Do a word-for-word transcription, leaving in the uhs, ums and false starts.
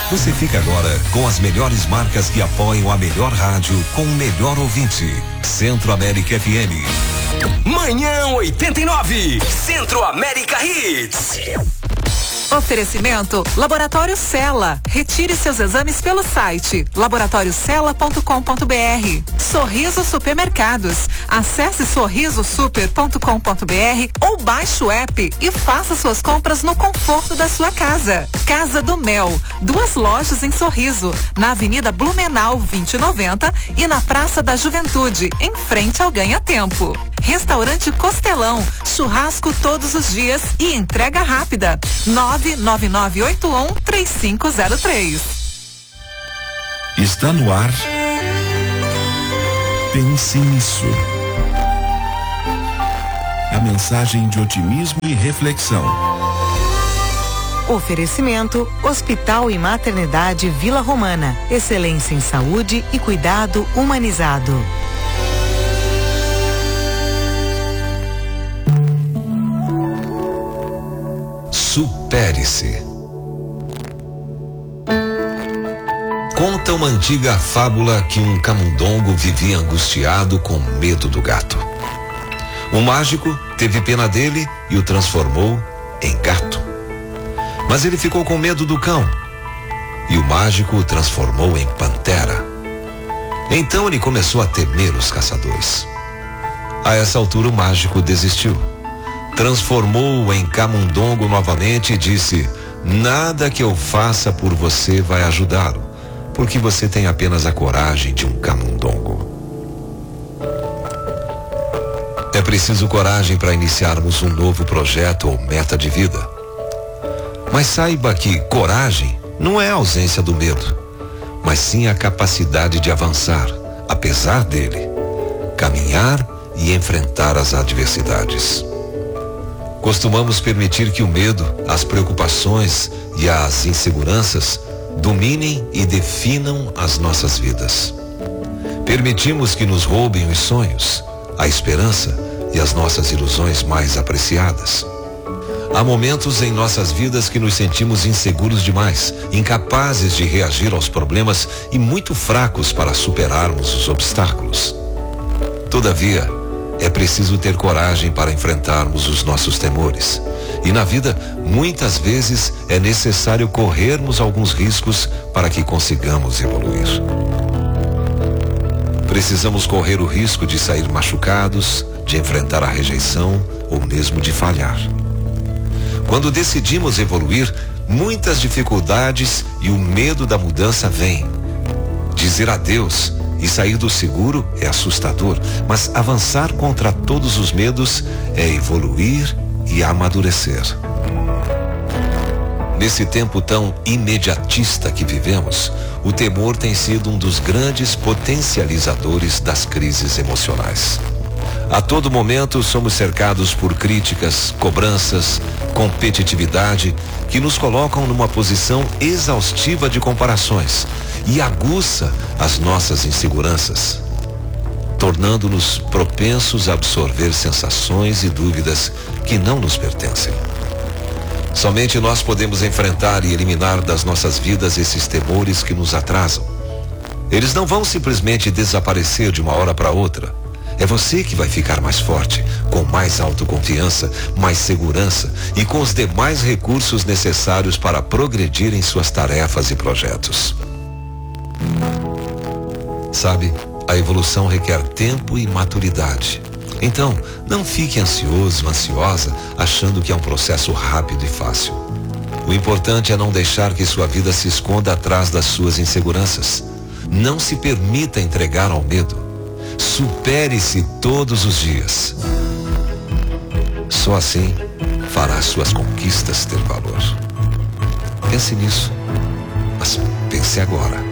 Você fica agora com as melhores marcas que apoiam a melhor rádio com o melhor ouvinte. Centro América F M. Manhã oitenta e nove. Centro América Hits. Oferecimento Laboratório Cella. Retire seus exames pelo site laboratório cella ponto com ponto br. Sorriso Supermercados. Acesse sorriso super ponto com ponto br ou baixe o app e faça suas compras no conforto da sua casa. Casa do Mel. Duas lojas em Sorriso, na Avenida Blumenau vinte e noventa e na Praça da Juventude, em frente ao Ganha Tempo. Restaurante Costelão, churrasco todos os dias e entrega rápida. nove nove nove oito um três cinco zero três. Está no ar. Pense nisso. A mensagem de otimismo e reflexão. Oferecimento Hospital e Maternidade Vila Romana. Excelência em saúde e cuidado humanizado. Supere-se. Conta uma antiga fábula que um camundongo vivia angustiado com medo do gato. Um mágico teve pena dele e o transformou em gato. Mas ele ficou com medo do cão e o mágico o transformou em pantera. Então ele começou a temer os caçadores. A essa altura o mágico desistiu. Transformou-o em camundongo novamente e disse: nada que eu faça por você vai ajudá-lo, porque você tem apenas a coragem de um camundongo. É preciso coragem para iniciarmos um novo projeto ou meta de vida. Mas saiba que coragem não é a ausência do medo, mas sim a capacidade de avançar, apesar dele, caminhar e enfrentar as adversidades. Costumamos permitir que o medo, as preocupações e as inseguranças dominem e definam as nossas vidas. Permitimos que nos roubem os sonhos, a esperança e as nossas ilusões mais apreciadas. Há momentos em nossas vidas que nos sentimos inseguros demais, incapazes de reagir aos problemas e muito fracos para superarmos os obstáculos. Todavia, é preciso ter coragem para enfrentarmos os nossos temores. E na vida, muitas vezes, é necessário corrermos alguns riscos para que consigamos evoluir. Precisamos correr o risco de sair machucados, de enfrentar a rejeição ou mesmo de falhar. Quando decidimos evoluir, muitas dificuldades e o medo da mudança vêm. Dizer adeus e sair do seguro é assustador, mas avançar contra todos os medos é evoluir e amadurecer. Nesse tempo tão imediatista que vivemos, o temor tem sido um dos grandes potencializadores das crises emocionais. A todo momento somos cercados por críticas, cobranças, competitividade que nos colocam numa posição exaustiva de comparações e aguça as nossas inseguranças, tornando-nos propensos a absorver sensações e dúvidas que não nos pertencem. Somente nós podemos enfrentar e eliminar das nossas vidas esses temores que nos atrasam. Eles não vão simplesmente desaparecer de uma hora para outra. É você que vai ficar mais forte, com mais autoconfiança, mais segurança e com os demais recursos necessários para progredir em suas tarefas e projetos. Sabe, a evolução requer tempo e maturidade. Então, não fique ansioso, ansiosa, achando que é um processo rápido e fácil. O importante é não deixar que sua vida se esconda atrás das suas inseguranças. Não se permita entregar ao medo. Supere-se todos os dias. Só assim fará suas conquistas ter valor. Pense nisso, mas pense agora.